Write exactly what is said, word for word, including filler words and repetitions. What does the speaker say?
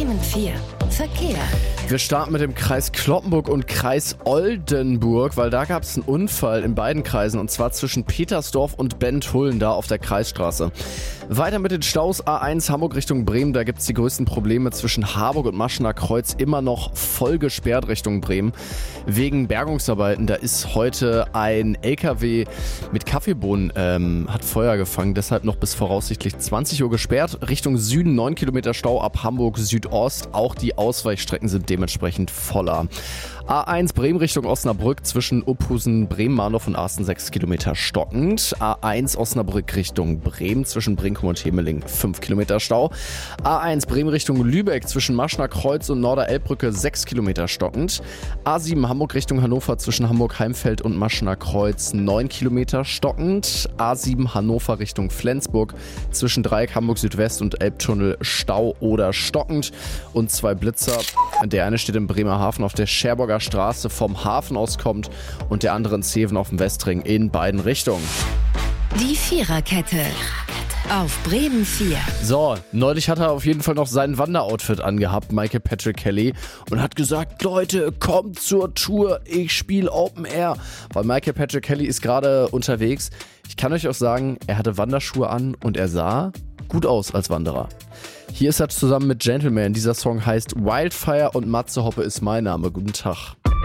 Bremen vier. Verkehr. Wir starten mit dem Kreis Cloppenburg und Kreis Oldenburg, weil da gab es einen Unfall in beiden Kreisen und zwar zwischen Petersdorf und Benthulln da auf der Kreisstraße. Weiter mit den Staus A eins Hamburg Richtung Bremen, da gibt es die größten Probleme zwischen Harburg und Maschener Kreuz, immer noch voll gesperrt Richtung Bremen. Wegen Bergungsarbeiten, da ist heute ein L K W mit Kaffeebohnen, ähm, hat Feuer gefangen, deshalb noch bis voraussichtlich zwanzig Uhr gesperrt. Richtung Süden neun Kilometer Stau ab Hamburg Südost, auch die Ausweichstrecken sind dementsprechend voller. A eins Bremen Richtung Osnabrück zwischen Uphusen, Bremen-Mahndorf und Arsten sechs Kilometer stockend. A eins Osnabrück Richtung Bremen zwischen Brinkum und Hemeling fünf Kilometer Stau. A eins Bremen Richtung Lübeck zwischen Maschener Kreuz und Norderelbbrücke sechs Kilometer stockend. A sieben Hamburg Richtung Hannover zwischen Hamburg-Heimfeld und Maschener Kreuz neun Kilometer stockend. A sieben Hannover Richtung Flensburg zwischen Dreieck Hamburg Südwest und Elbtunnel Stau oder stockend. Und zwei Blitzer. Der eine steht im Bremerhaven auf der Cherbourger Straße vom Hafen aus kommt und der andere in Zeven auf dem Westring in beiden Richtungen. Die Viererkette. Auf Bremen vier. So, neulich hat er auf jeden Fall noch sein Wanderoutfit angehabt, Michael Patrick Kelly, und hat gesagt, Leute, kommt zur Tour, ich spiele Open Air. Weil Michael Patrick Kelly ist gerade unterwegs. Ich kann euch auch sagen, er hatte Wanderschuhe an und er sah gut aus als Wanderer. Hier ist er zusammen mit Gentleman. Dieser Song heißt Wildfire und Matze Hoppe ist mein Name. Guten Tag.